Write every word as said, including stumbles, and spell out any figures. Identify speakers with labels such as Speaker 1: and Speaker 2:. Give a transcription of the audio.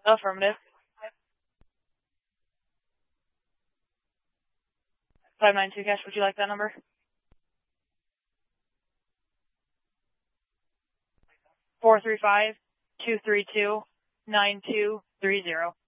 Speaker 1: Affirmative. five nine two cash, would you like that number? four three five, two three two, nine two three zero.